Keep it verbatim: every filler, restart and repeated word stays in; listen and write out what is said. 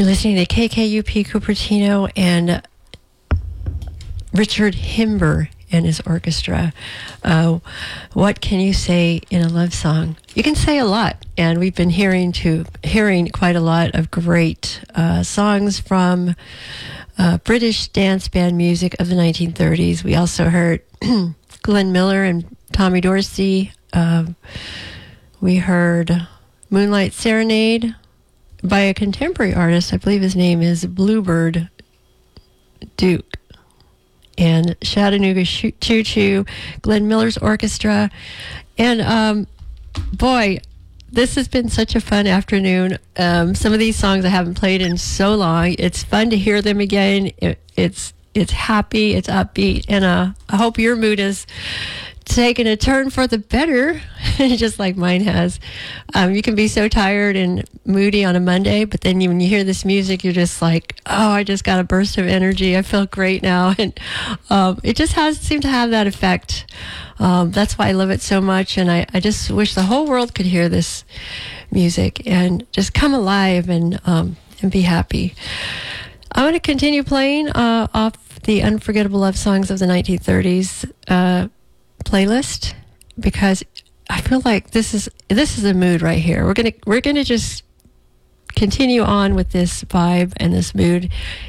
You're listening to K K U P Cupertino and Richard Himber and his orchestra. Uh, what can you say in a love song? You can say a lot, and we've been hearing to hearing quite a lot of great uh, songs from uh, British dance band music of the nineteen thirties. We also heard Glenn Miller and Tommy Dorsey. Uh, we heard Moonlight Serenade by a contemporary artist. I believe his name is Bluebird Duke. And Chattanooga Choo Choo, Glenn Miller's orchestra. And um, boy, this has been such a fun afternoon. Um, some of these songs I haven't played in so long. It's fun to hear them again. It, it's it's happy, it's upbeat, and uh, I hope your mood is taking a turn for the better, just like mine has. Um, you can be so tired and moody on a Monday, but then you, when you hear this music, you're just like, oh, I just got a burst of energy. I feel great now. And um, it just has seemed to have that effect. Um, that's why I love it so much. And I, I just wish the whole world could hear this music and just come alive and, um, and be happy. I'm going to continue playing uh, off the Unforgettable Love Songs of the nineteen thirties uh, playlist, because I feel like this is this is a mood right here. We're gonna we're gonna just continue on with this vibe and this mood